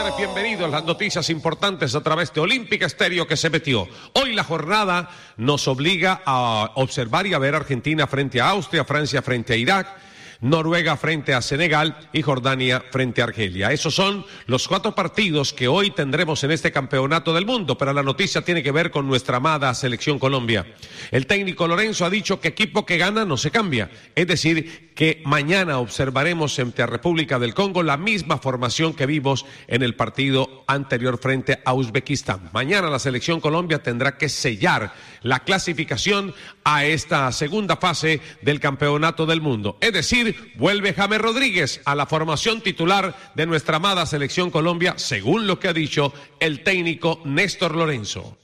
señores, bienvenidos a las noticias importantes a través de Olímpica Estéreo que se metió. Hoy la jornada nos obliga a observar y a ver Argentina frente a Austria, Francia frente a Irak, Noruega frente a Senegal y Jordania frente a Argelia. Esos son los 4 partidos que hoy tendremos en este campeonato del mundo, pero la noticia tiene que ver con nuestra amada Selección Colombia. El técnico Lorenzo ha dicho que equipo que gana no se cambia, es decir, que mañana observaremos frente a República del Congo la misma formación que vimos en el partido anterior frente a Uzbekistán. Mañana la Selección Colombia tendrá que sellar la clasificación a esta segunda fase del campeonato del mundo, es decir, vuelve James Rodríguez a la formación titular de nuestra amada Selección Colombia, según lo que ha dicho el técnico Néstor Lorenzo.